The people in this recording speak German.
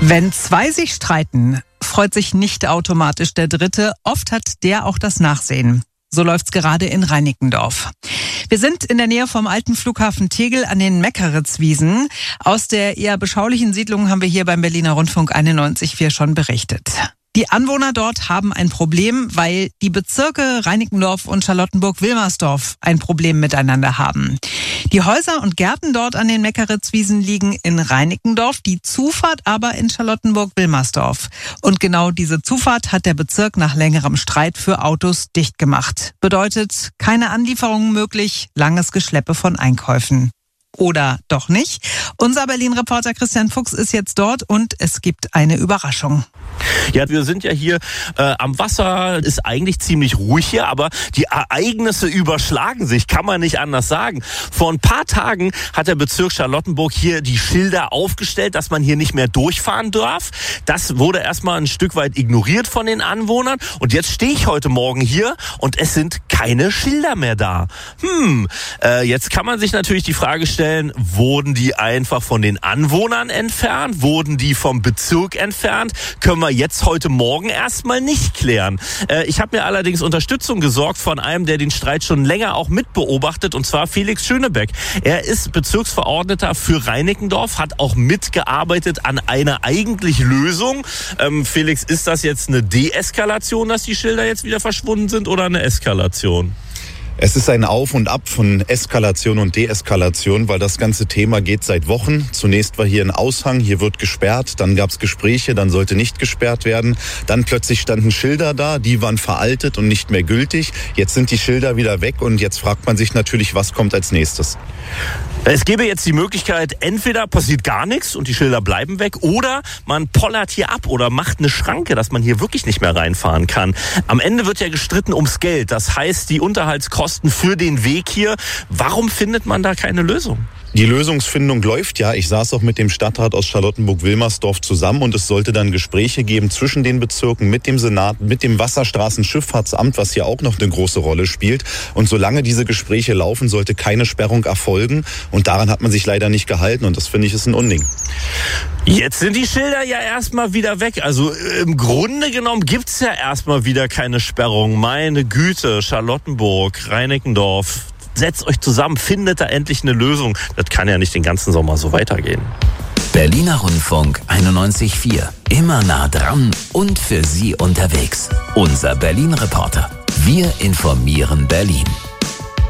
Wenn zwei sich streiten, freut sich nicht automatisch der Dritte. Oft hat der auch das Nachsehen. So läuft's gerade in Reinickendorf. Wir sind in der Nähe vom alten Flughafen Tegel an den Meckeritzwiesen. Aus der eher beschaulichen Siedlung haben wir hier beim Berliner Rundfunk 91.4 schon berichtet. Die Anwohner dort haben ein Problem, weil die Bezirke Reinickendorf und Charlottenburg-Wilmersdorf ein Problem miteinander haben. Die Häuser und Gärten dort an den Meckeritzwiesen liegen in Reinickendorf, die Zufahrt aber in Charlottenburg-Wilmersdorf. Und genau diese Zufahrt hat der Bezirk nach längerem Streit für Autos dicht gemacht. Bedeutet, keine Anlieferungen möglich, langes Geschleppe von Einkäufen. Oder doch nicht? Unser Berlin-Reporter Christian Fuchs ist jetzt dort und es gibt eine Überraschung. Ja, wir sind ja hier am Wasser, ist eigentlich ziemlich ruhig hier, aber die Ereignisse überschlagen sich, kann man nicht anders sagen. Vor ein paar Tagen hat der Bezirk Charlottenburg hier die Schilder aufgestellt, dass man hier nicht mehr durchfahren darf. Das wurde erstmal ein Stück weit ignoriert von den Anwohnern und jetzt stehe ich heute Morgen hier und es sind keine Schilder mehr da. Jetzt kann man sich natürlich die Frage stellen, wurden die einfach von den Anwohnern entfernt? Wurden die vom Bezirk entfernt? Können wir jetzt heute Morgen erstmal nicht klären. Ich habe mir allerdings Unterstützung gesorgt von einem, der den Streit schon länger auch mitbeobachtet, und zwar Felix Schönebeck. Er ist Bezirksverordneter für Reinickendorf, hat auch mitgearbeitet an einer eigentlich Lösung. Felix, ist das jetzt eine Deeskalation, dass die Schilder jetzt wieder verschwunden sind, oder eine Eskalation? Es ist ein Auf und Ab von Eskalation und Deeskalation, weil das ganze Thema geht seit Wochen. Zunächst war hier ein Aushang, hier wird gesperrt, dann gab es Gespräche, dann sollte nicht gesperrt werden. Dann plötzlich standen Schilder da, die waren veraltet und nicht mehr gültig. Jetzt sind die Schilder wieder weg und jetzt fragt man sich natürlich, was kommt als nächstes. Es gäbe jetzt die Möglichkeit, entweder passiert gar nichts und die Schilder bleiben weg, oder man pollert hier ab oder macht eine Schranke, dass man hier wirklich nicht mehr reinfahren kann. Am Ende wird ja gestritten ums Geld, das heißt die Unterhaltskosten für den Weg hier. Warum findet man da keine Lösung? Die Lösungsfindung läuft ja. Ich saß auch mit dem Stadtrat aus Charlottenburg-Wilmersdorf zusammen und es sollte dann Gespräche geben zwischen den Bezirken, mit dem Senat, mit dem Wasserstraßenschifffahrtsamt, was hier auch noch eine große Rolle spielt. Und solange diese Gespräche laufen, sollte keine Sperrung erfolgen. Und daran hat man sich leider nicht gehalten und das finde ich ist ein Unding. Jetzt sind die Schilder ja erstmal wieder weg. Also im Grunde genommen gibt's ja erstmal wieder keine Sperrung. Meine Güte, Charlottenburg, Reinickendorf. Setzt euch zusammen, findet da endlich eine Lösung. Das kann ja nicht den ganzen Sommer so weitergehen. Berliner Rundfunk 91.4. Immer nah dran und für Sie unterwegs. Unser Berlin-Reporter. Wir informieren Berlin.